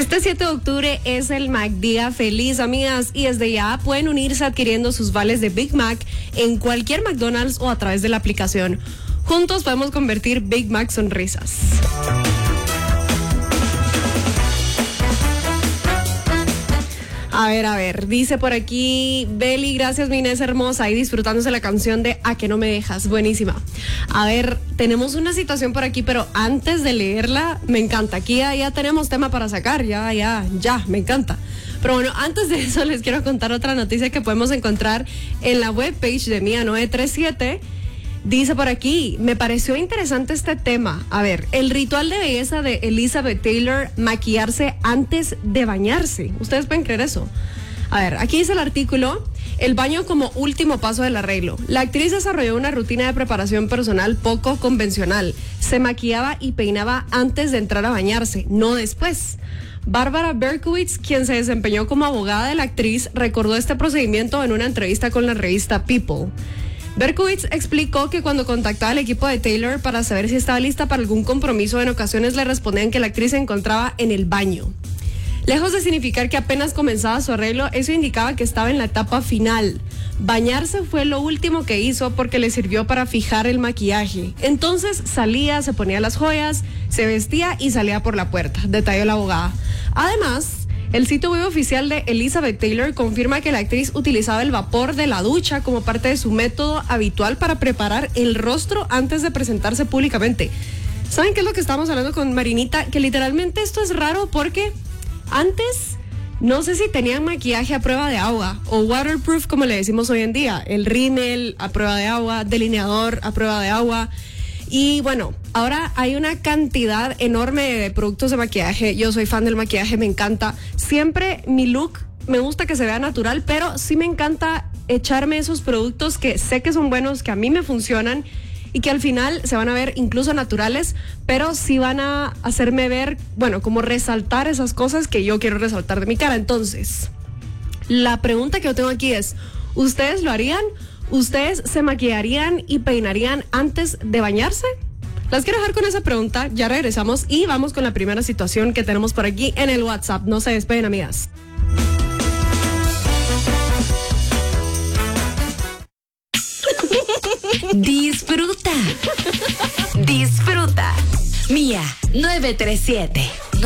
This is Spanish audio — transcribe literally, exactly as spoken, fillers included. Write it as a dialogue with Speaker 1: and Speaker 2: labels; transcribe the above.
Speaker 1: Este siete de octubre es el McDía Feliz, amigas, y desde ya pueden unirse adquiriendo sus vales de Big Mac en cualquier McDonald's o a través de la aplicación. Juntos podemos convertir Big Mac sonrisas. A ver, a ver, dice por aquí Beli, gracias mi Inés hermosa, ahí disfrutándose la canción de A que no me dejas, buenísima. A ver, tenemos una situación por aquí, pero antes de leerla, me encanta, aquí ya, ya tenemos tema para sacar, ya, ya, ya, me encanta. Pero bueno, antes de eso les quiero contar otra noticia que podemos encontrar en la webpage de Mía nueve tres siete. Dice por aquí, me pareció interesante este tema. A ver, el ritual de belleza de Elizabeth Taylor, maquillarse antes de bañarse. ¿Ustedes pueden creer eso? A ver, aquí dice el artículo, el baño como último paso del arreglo. La actriz desarrolló una rutina de preparación personal poco convencional. Se maquillaba y peinaba antes de entrar a bañarse, no después. Bárbara Berkowitz, quien se desempeñó como abogada de la actriz, recordó este procedimiento en una entrevista con la revista People. Berkowitz explicó que cuando contactaba al equipo de Taylor para saber si estaba lista para algún compromiso, en ocasiones le respondían que la actriz se encontraba en el baño. Lejos de significar que apenas comenzaba su arreglo, eso indicaba que estaba en la etapa final. Bañarse fue lo último que hizo porque le sirvió para fijar el maquillaje. Entonces salía, se ponía las joyas, se vestía y salía por la puerta, detalló la abogada. Además, el sitio web oficial de Elizabeth Taylor confirma que la actriz utilizaba el vapor de la ducha como parte de su método habitual para preparar el rostro antes de presentarse públicamente. ¿Saben qué es lo que estábamos hablando con Marinita? Que literalmente esto es raro porque antes no sé si tenían maquillaje a prueba de agua o waterproof como le decimos hoy en día. El rímel a prueba de agua, delineador a prueba de agua. Y bueno, ahora hay una cantidad enorme de productos de maquillaje. Yo soy fan del maquillaje, me encanta. Siempre mi look me gusta que se vea natural, pero sí me encanta echarme esos productos que sé que son buenos, que a mí me funcionan y que al final se van a ver incluso naturales, pero sí van a hacerme ver, bueno, como resaltar esas cosas que yo quiero resaltar de mi cara. Entonces, la pregunta que yo tengo aquí es, ¿ustedes lo harían? ¿Ustedes se maquillarían y peinarían antes de bañarse? Las quiero dejar con esa pregunta, ya regresamos y vamos con la primera situación que tenemos por aquí en el WhatsApp. No se despeguen, amigas.
Speaker 2: Disfruta. Disfruta. Mía nueve tres siete.